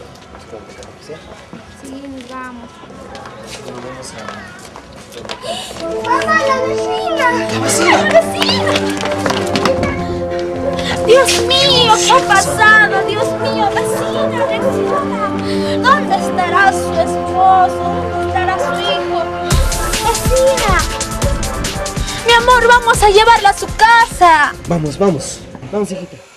Sí, nos vamos. ¡Mamá, la vecina! ¡La vecina! ¡Dios mío! ¿Qué ha pasado? ¡Dios mío! ¡Vecina! ¡Vecina! ¿Dónde estará su esposo? ¿Dónde estará su hijo? ¡Vecina! Mi amor, vamos a llevarla a su casa. Vamos, vamos. Vamos, hijita.